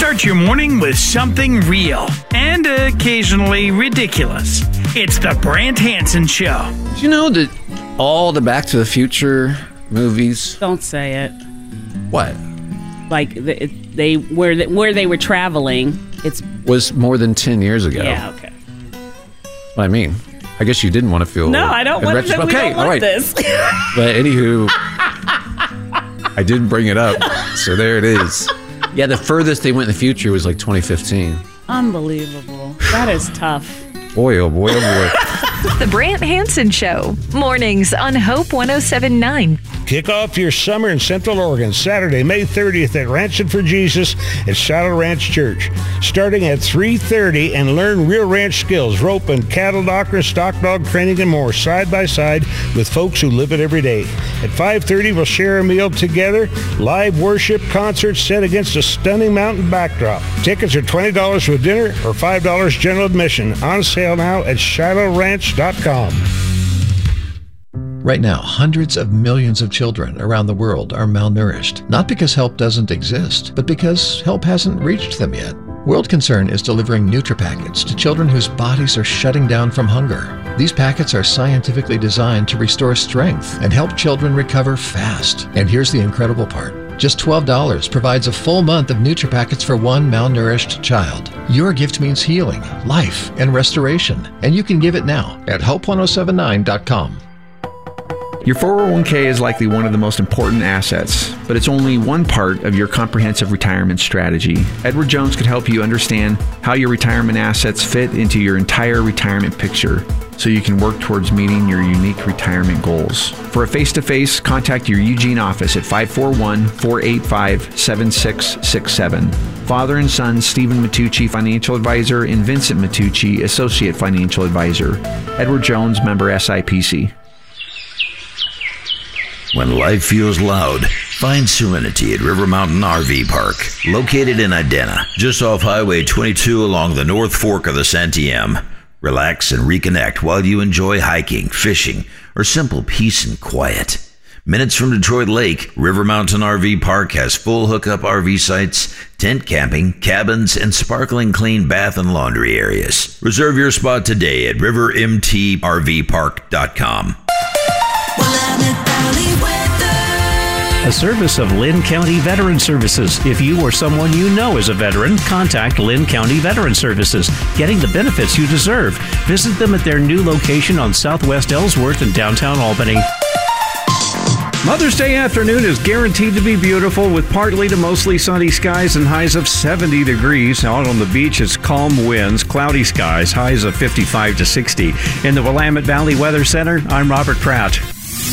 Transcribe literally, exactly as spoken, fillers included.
Start your morning with something real and occasionally ridiculous. It's the Brant Hansen Show. Do you know that all the Back to the Future movies... Don't say it. What? Like, they, they where, they, where they were traveling, it's... Was more than ten years ago. Yeah, okay. What I mean. I guess you didn't want to feel... No, I don't want to. We Okay, don't all want right. this. But anywho, I didn't bring it up, so there it is. Yeah, the furthest they went in the future was like twenty fifteen. Unbelievable. That is tough. Boy, oh boy, oh boy. The Brant Hansen Show. Mornings on Hope one oh seven point nine. Kick off your summer in Central Oregon, Saturday, May thirtieth at Ranching for Jesus at Shiloh Ranch Church. Starting at three thirty and learn real ranch skills, rope and cattle doctor, stock dog training, and more, side by side with folks who live it every day. At five thirty, we'll share a meal together, live worship concerts set against a stunning mountain backdrop. Tickets are twenty dollars for dinner or five dollars general admission. On sale now at shiloh ranch dot com. Right now, hundreds of millions of children around the world are malnourished, not because help doesn't exist, but because help hasn't reached them yet. World Concern is delivering NutriPackets to children whose bodies are shutting down from hunger. These packets are scientifically designed to restore strength and help children recover fast. And here's the incredible part. Just twelve dollars provides a full month of NutriPackets for one malnourished child. Your gift means healing, life, and restoration. And you can give it now at hope ten seventy-nine dot com. Your four oh one k is likely one of the most important assets, but it's only one part of your comprehensive retirement strategy. Edward Jones could help you understand how your retirement assets fit into your entire retirement picture so you can work towards meeting your unique retirement goals. For a face-to-face, contact your Eugene office at five four one, four eight five, seven six six seven. Father and son Stephen Matucci, Financial Advisor, and Vincent Matucci, Associate Financial Advisor. Edward Jones, member S I P C. When life feels loud, find serenity at River Mountain R V Park, located in Idena, just off Highway twenty-two along the North Fork of the Santiam. Relax and reconnect while you enjoy hiking, fishing, or simple peace and quiet. Minutes from Detroit Lake, River Mountain R V Park has full hookup R V sites, tent camping, cabins, and sparkling clean bath and laundry areas. Reserve your spot today at river m t r v park dot com. A service of Lynn County Veteran Services. If you or someone you know is a veteran, contact Lynn County Veteran Services, getting the benefits you deserve. Visit them at their new location on Southwest Ellsworth in downtown Albany. Mother's Day afternoon is guaranteed to be beautiful with partly to mostly sunny skies and highs of seventy degrees. Out on the beach, it's calm winds, cloudy skies, highs of fifty-five to sixty. In the Willamette Valley Weather Center, I'm Robert Pratt.